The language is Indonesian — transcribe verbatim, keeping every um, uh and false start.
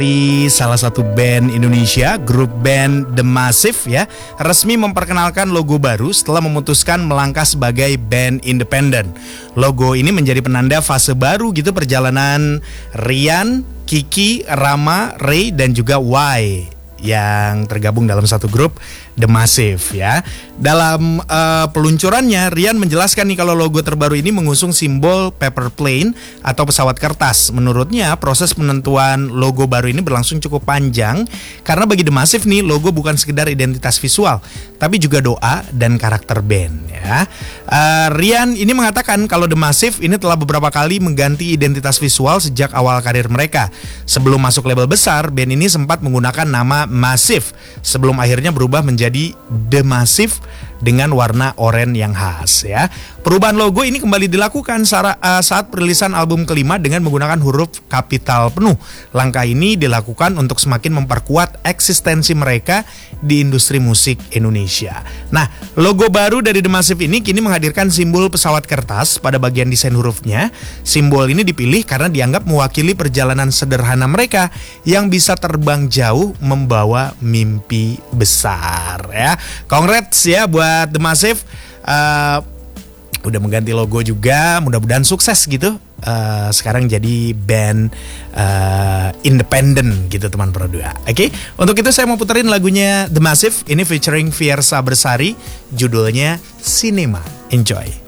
Di salah satu band Indonesia, grup band The Massive ya, resmi memperkenalkan logo baru setelah memutuskan melangkah sebagai band independen. Logo ini menjadi penanda fase baru gitu perjalanan Rian, Kiki, Rama, Ray dan juga Y yang tergabung dalam satu grup The Massive ya. Dalam uh, peluncurannya, Rian menjelaskan nih kalau logo terbaru ini mengusung simbol paper plane atau pesawat kertas. Menurutnya proses penentuan logo baru ini berlangsung cukup panjang karena bagi The Massive nih logo bukan sekedar identitas visual, tapi juga doa dan karakter band ya. Uh, Rian ini mengatakan kalau The Massive ini telah beberapa kali mengganti identitas visual sejak awal karir mereka. Sebelum masuk label besar, band ini sempat menggunakan nama Massive sebelum akhirnya berubah menjadi The Massive dengan warna oranye yang khas ya. Perubahan logo ini kembali dilakukan saat perilisan album kelima dengan menggunakan huruf kapital penuh. Langkah ini dilakukan untuk semakin memperkuat eksistensi mereka di industri musik Indonesia. Nah, logo baru dari The Massive ini kini menghadirkan simbol pesawat kertas pada bagian desain hurufnya. Simbol ini dipilih karena dianggap mewakili perjalanan sederhana mereka yang bisa terbang jauh membawa mimpi besar ya. Congrats ya buat The Massive, uh, udah mengganti logo juga, mudah-mudahan sukses gitu. Uh, sekarang jadi band uh, independen gitu teman Pro dua. Oke, okay? Untuk itu saya mau puterin lagunya The Massive ini featuring Fiersa Bersari, judulnya Cinema. Enjoy.